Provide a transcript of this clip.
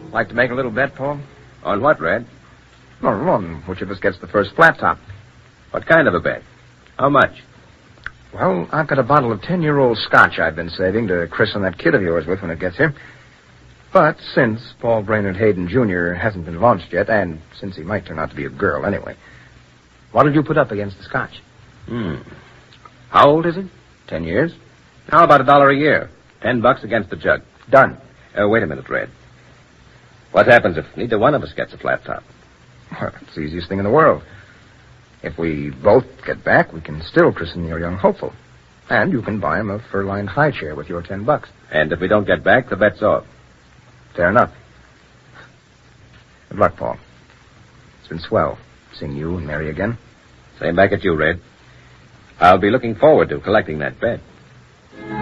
Like to make a little bet, Paul? On what, Red? No, on which of us gets the first flat top. What kind of a bet? How much? Well, I've got a bottle of 10-year-old scotch I've been saving to christen that kid of yours with when it gets here. But since Paul Brainerd Hayden, Jr. hasn't been launched yet, and since he might turn out to be a girl anyway, what'll you put up against the scotch? How old is it? 10 years. How about $1 a year? $10 against the jug. Done. Wait a minute, Red. What happens if neither one of us gets a flat top? Well, it's the easiest thing in the world. If we both get back, we can still christen your young hopeful. And you can buy him a fur-lined high chair with your $10. And if we don't get back, the bet's off. Fair enough. Good luck, Paul. It's been swell seeing you and Mary again. Same back at you, Red. I'll be looking forward to collecting that bet.